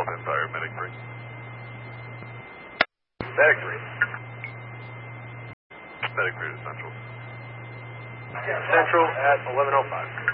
Falls Empire, Medic 3. Medic 3. Medic 3 to Central. Central at 11:05.